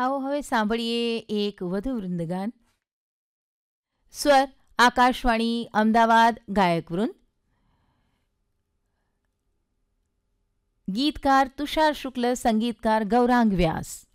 આવો હવે સાંભળીએ એક વધુ વૃંદગાન. સ્વર આકાશવાણી અમદાવાદ ગાયકવૃંદ. ગીતકાર તુષાર શુક્લ, સંગીતકાર ગૌરાંગ વ્યાસ.